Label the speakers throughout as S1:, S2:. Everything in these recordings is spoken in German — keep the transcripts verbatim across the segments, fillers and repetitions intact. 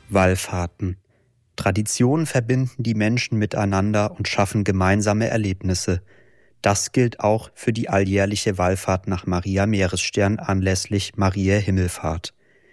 S1: Wallfahrten. Traditionen verbinden die Menschen miteinander und schaffen gemeinsame Erlebnisse. Das gilt auch für die alljährliche Wallfahrt nach Maria Meeresstern anlässlich Mariä Himmelfahrt.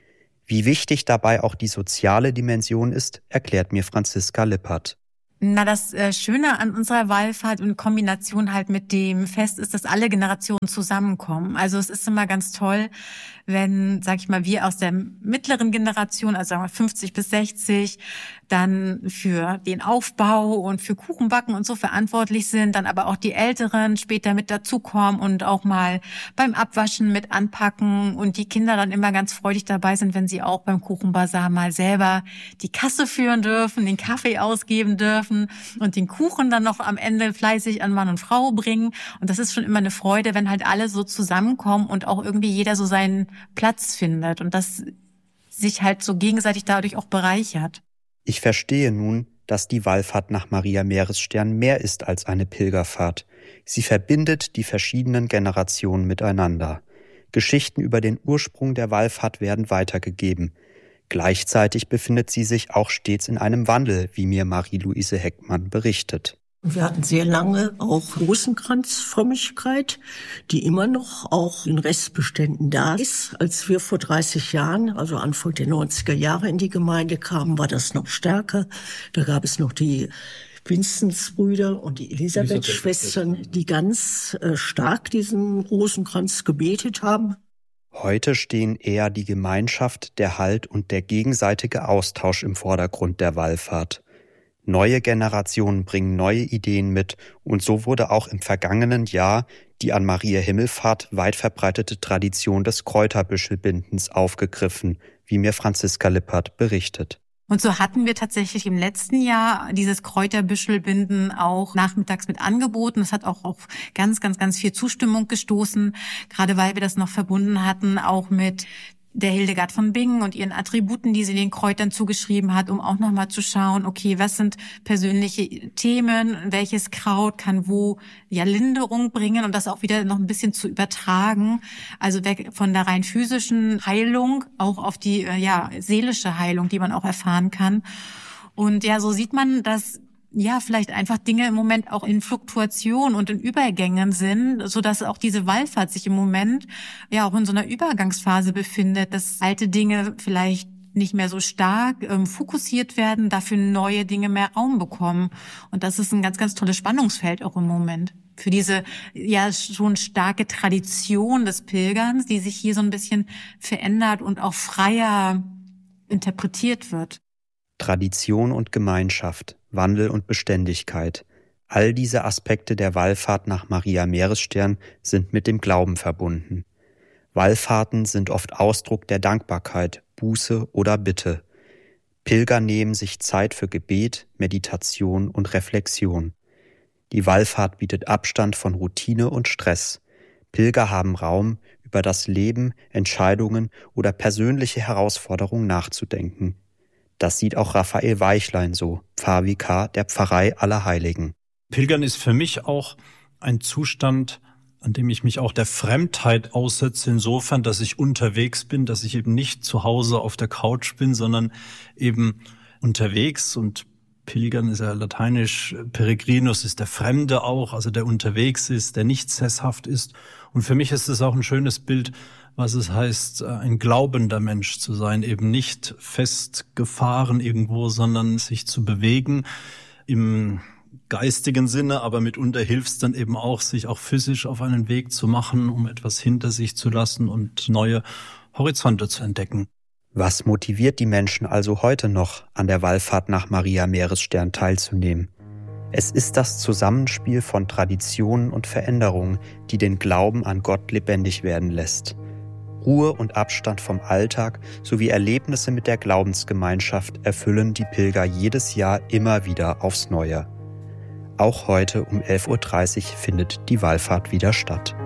S1: Wie wichtig dabei auch die soziale Dimension ist, erklärt mir Franziska Lippert.
S2: Na, das äh, Schöne an unserer Wallfahrt und Kombination halt mit dem Fest ist, dass alle Generationen zusammenkommen. Also es ist immer ganz toll, wenn, sag ich mal, wir aus der mittleren Generation, also sagen wir fünfzig bis sechzig, dann für den Aufbau und für Kuchenbacken und so verantwortlich sind, dann aber auch die Älteren später mit dazukommen und auch mal beim Abwaschen mit anpacken und die Kinder dann immer ganz freudig dabei sind, wenn sie auch beim Kuchenbazar mal selber die Kasse führen dürfen, den Kaffee ausgeben dürfen und den Kuchen dann noch am Ende fleißig an Mann und Frau bringen. Und das ist schon immer eine Freude, wenn halt alle so zusammenkommen und auch irgendwie jeder so seinen Platz findet und das sich halt so gegenseitig dadurch auch bereichert.
S1: Ich verstehe nun, dass die Wallfahrt nach Maria Meeresstern mehr ist als eine Pilgerfahrt. Sie verbindet die verschiedenen Generationen miteinander. Geschichten über den Ursprung der Wallfahrt werden weitergegeben. Gleichzeitig befindet sie sich auch stets in einem Wandel, wie mir Marie-Louise Heckmann berichtet.
S3: Wir hatten sehr lange auch Rosenkranzfrömmigkeit, die immer noch auch in Restbeständen da ist. Als wir vor dreißig Jahren, also Anfang der neunziger Jahre in die Gemeinde kamen, war das noch stärker. Da gab es noch die Vinzensbrüder und die Elisabeth-Schwestern, die ganz äh, stark diesen Rosenkranz gebetet haben.
S1: Heute stehen eher die Gemeinschaft, der Halt und der gegenseitige Austausch im Vordergrund der Wallfahrt. Neue Generationen bringen neue Ideen mit und so wurde auch im vergangenen Jahr die an Mariä Himmelfahrt weit verbreitete Tradition des Kräuterbüschelbindens aufgegriffen, wie mir Franziska Lippert berichtet.
S2: Und so hatten wir tatsächlich im letzten Jahr dieses Kräuterbüschelbinden auch nachmittags mit angeboten. Das hat auch auf ganz, ganz, ganz viel Zustimmung gestoßen, gerade weil wir das noch verbunden hatten, auch mit der Hildegard von Bingen und ihren Attributen, die sie den Kräutern zugeschrieben hat, um auch nochmal zu schauen, okay, was sind persönliche Themen, welches Kraut kann wo ja Linderung bringen und das auch wieder noch ein bisschen zu übertragen, also weg von der rein physischen Heilung auch auf die ja seelische Heilung, die man auch erfahren kann. Und ja, so sieht man, dass ja, vielleicht einfach Dinge im Moment auch in Fluktuation und in Übergängen sind, so dass auch diese Wallfahrt sich im Moment ja auch in so einer Übergangsphase befindet, dass alte Dinge vielleicht nicht mehr so stark ähm, fokussiert werden, dafür neue Dinge mehr Raum bekommen. Und das ist ein ganz, ganz tolles Spannungsfeld auch im Moment. Für diese ja schon starke Tradition des Pilgerns, die sich hier so ein bisschen verändert und auch freier interpretiert wird.
S1: Tradition und Gemeinschaft, Wandel und Beständigkeit. All diese Aspekte der Wallfahrt nach Maria Meeresstern sind mit dem Glauben verbunden. Wallfahrten sind oft Ausdruck der Dankbarkeit, Buße oder Bitte. Pilger nehmen sich Zeit für Gebet, Meditation und Reflexion. Die Wallfahrt bietet Abstand von Routine und Stress. Pilger haben Raum, über das Leben, Entscheidungen oder persönliche Herausforderungen nachzudenken. Das sieht auch Raphael Weichlein so, Pfarrvikar der Pfarrei Allerheiligen.
S4: Pilgern ist für mich auch ein Zustand, an dem ich mich auch der Fremdheit aussetze, insofern, dass ich unterwegs bin, dass ich eben nicht zu Hause auf der Couch bin, sondern eben unterwegs. Und Pilgern ist ja lateinisch, Peregrinus ist der Fremde auch, also der unterwegs ist, der nicht sesshaft ist. Und für mich ist es auch ein schönes Bild, was es heißt, ein glaubender Mensch zu sein, eben nicht festgefahren irgendwo, sondern sich zu bewegen im geistigen Sinne, aber mitunter hilft es dann eben auch, sich auch physisch auf einen Weg zu machen, um etwas hinter sich zu lassen und neue Horizonte zu entdecken.
S1: Was motiviert die Menschen also heute noch, an der Wallfahrt nach Maria Meeresstern teilzunehmen? Es ist das Zusammenspiel von Traditionen und Veränderungen, die den Glauben an Gott lebendig werden lässt. Ruhe und Abstand vom Alltag sowie Erlebnisse mit der Glaubensgemeinschaft erfüllen die Pilger jedes Jahr immer wieder aufs Neue. Auch heute um elf Uhr dreißig findet die Wallfahrt wieder statt.